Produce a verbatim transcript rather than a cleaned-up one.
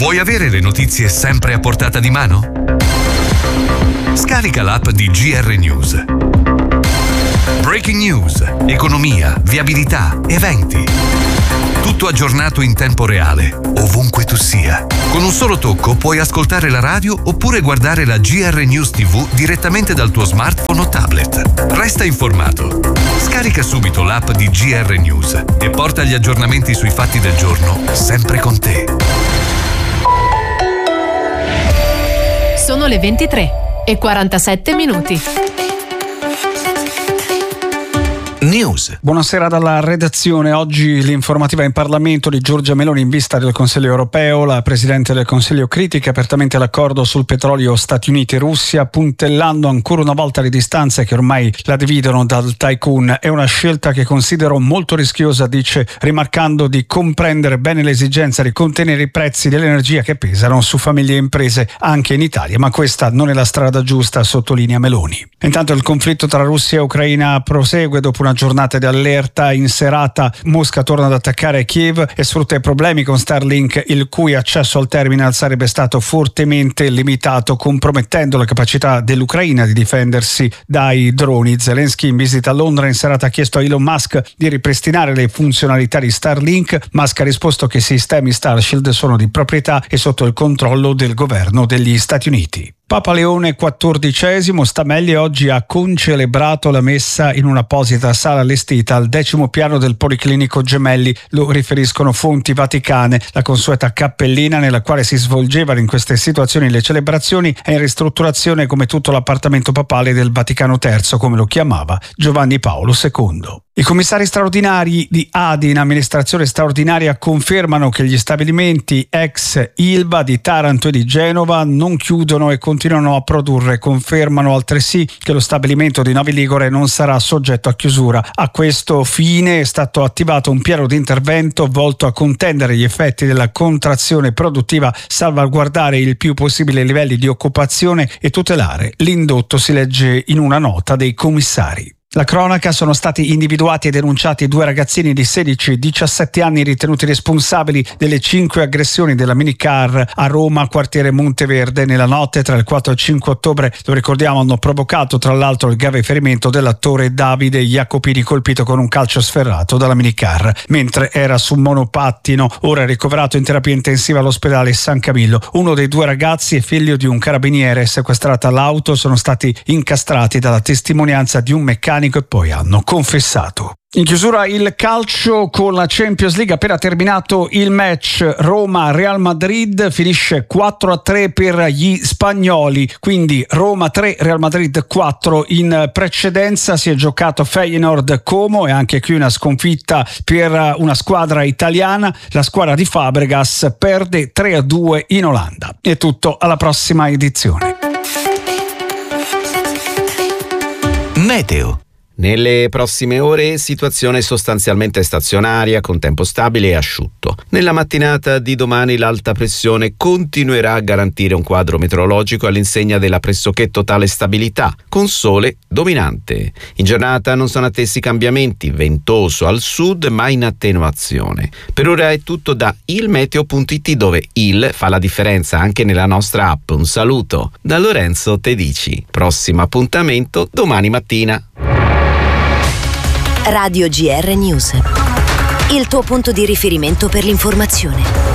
Vuoi avere le notizie sempre a portata di mano? Scarica l'app di G R News. Breaking news, economia, viabilità, eventi. Tutto aggiornato in tempo reale, ovunque tu sia. Con un solo tocco puoi ascoltare la radio oppure guardare la G R News T V direttamente dal tuo smartphone o tablet. Resta informato. Scarica subito l'app di G R News e porta gli aggiornamenti sui fatti del giorno sempre con te. Sono le ventitré e quarantasette minuti. News. Buonasera dalla redazione. Oggi l'informativa in Parlamento di Giorgia Meloni in vista del Consiglio europeo. La Presidente del Consiglio critica apertamente l'accordo sul petrolio Stati Uniti-Russia, puntellando ancora una volta le distanze che ormai la dividono dal tycoon. È una scelta che considero molto rischiosa, dice, rimarcando di comprendere bene l'esigenza di contenere i prezzi dell'energia che pesano su famiglie e imprese anche in Italia, ma questa non è la strada giusta, sottolinea Meloni. Intanto il conflitto tra Russia e Ucraina prosegue. Dopo una giornata di allerta in serata, Mosca torna ad attaccare Kiev e sfrutta i problemi con Starlink, il cui accesso al terminal sarebbe stato fortemente limitato, compromettendo la capacità dell'Ucraina di difendersi dai droni. Zelensky in visita a Londra in serata ha chiesto a Elon Musk di ripristinare le funzionalità di Starlink. Musk ha risposto che i sistemi Starshield sono di proprietà e sotto il controllo del governo degli Stati Uniti. Papa Leone quattordicesimo sta meglio oggi ha concelebrato la messa in un'apposita sala allestita al decimo piano del Policlinico Gemelli, lo riferiscono fonti vaticane. La consueta cappellina nella quale si svolgevano in queste situazioni le celebrazioni è in ristrutturazione come tutto l'appartamento papale del Vaticano terzo, come lo chiamava Giovanni Paolo secondo. I commissari straordinari di A D I in amministrazione straordinaria confermano che gli stabilimenti ex Ilva di Taranto e di Genova non chiudono e continuano a produrre. Confermano altresì che lo stabilimento di Novi Ligure non sarà soggetto a chiusura. A questo fine è stato attivato un piano di intervento volto a contendere gli effetti della contrazione produttiva, salvaguardare il più possibile i livelli di occupazione e tutelare l'indotto, si legge in una nota dei commissari. La cronaca: sono stati individuati e denunciati due ragazzini di sedici e diciassette anni ritenuti responsabili delle cinque aggressioni della minicar a Roma, quartiere Monteverde, nella notte tra il quattro e il cinque ottobre. Lo ricordiamo, hanno provocato tra l'altro il grave ferimento dell'attore Davide Jacopini, colpito con un calcio sferrato dalla minicar mentre era su monopattino, ora ricoverato in terapia intensiva all'ospedale San Camillo. Uno dei due ragazzi è figlio di un carabiniere. Sequestrata l'auto, sono stati incastrati dalla testimonianza di un meccanico e poi hanno confessato. In chiusura il calcio con la Champions League. Appena terminato il match Roma-Real Madrid, finisce quattro a tre per gli spagnoli, quindi Roma tre, Real Madrid quattro. In precedenza si è giocato Feyenoord-Como e anche qui una sconfitta per una squadra italiana. La squadra di Fabregas perde tre a due in Olanda. È tutto, alla prossima edizione. Meteo. Nelle prossime ore situazione sostanzialmente stazionaria con tempo stabile e asciutto. Nella mattinata di domani l'alta pressione continuerà a garantire un quadro meteorologico all'insegna della pressoché totale stabilità, con sole dominante. In giornata non sono attesi cambiamenti, ventoso al sud ma in attenuazione. Per ora è tutto da ilmeteo punto it, dove il fa la differenza anche nella nostra app. Un saluto da Lorenzo Tedici. Prossimo appuntamento domani mattina. Radio G R News, il tuo punto di riferimento per l'informazione.